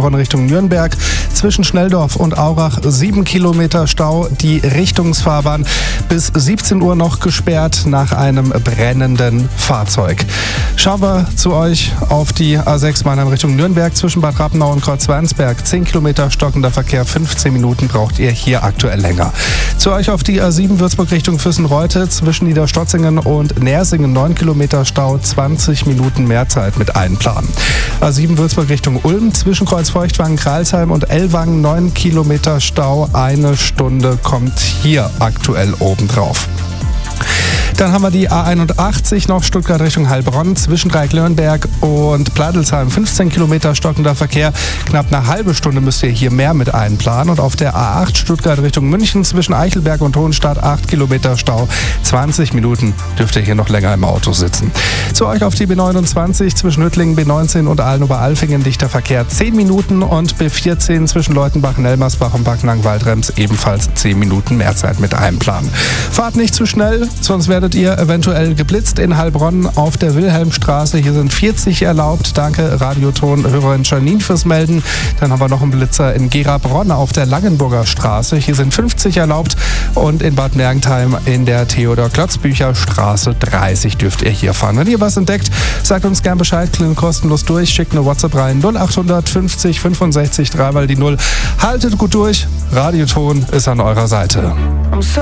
Heilbronn Richtung Nürnberg. Zwischen Schnelldorf und Aurach 7 Kilometer Stau. Die Richtungsfahrbahn bis 17 Uhr noch gesperrt nach einem brennenden Fahrzeug. Schauen wir zu euch auf die A6 Mannheim Richtung Nürnberg. Zwischen Bad Rappenau und Kreuzwernsberg 10 Kilometer stockender Verkehr. 15 Minuten braucht ihr hier aktuell länger. Zu euch auf die A7 Würzburg Richtung Füssen-Reute. Zwischen Niederstotzingen und Nersingen 9 Kilometer Stau. 20 Minuten mehr Zeit mit einplanen. A7 Würzburg Richtung Ulm. Zwischen Kreuzfeuchtwangen, Kralsheim und Ellwangen 9 Kilometer Stau. 1 Stunde kommt hier aktuell obendrauf. Dann haben wir die A81 noch Stuttgart Richtung Heilbronn. Zwischen Dreieck-Löhnberg und Pleidelsheim 15 Kilometer stockender Verkehr. Knapp eine halbe Stunde müsst ihr hier mehr mit einplanen. Und auf der A8 Stuttgart Richtung München zwischen Eichelberg und Hohenstadt 8 Kilometer Stau. 20 Minuten dürft ihr hier noch länger im Auto sitzen. Zu euch auf die B29 zwischen Hüttlingen, B19 und Aalen-Oberalfingen dichter Verkehr 10 Minuten. Und B14 zwischen Leutenbach, Nelmersbach und Backnang-Waldrems ebenfalls 10 Minuten mehr Zeit mit einplanen. Fahrt nicht zu schnell, sonst werdet ihr eventuell geblitzt in Heilbronn auf der Wilhelmstraße. Hier sind 40 erlaubt. Danke Radioton-Hörerin Janine fürs Melden. Dann haben wir noch einen Blitzer in Gera-Bronn auf der Langenburger Straße. Hier sind 50 erlaubt. Und in Bad Mergentheim in der Theodor-Klotzbücher-Straße 30 dürft ihr hier fahren. Wenn ihr was entdeckt, sagt uns gern Bescheid, klingt kostenlos durch. Schickt eine WhatsApp rein 0800 50 65 3 mal die 0. Haltet gut durch. Radioton ist an eurer Seite.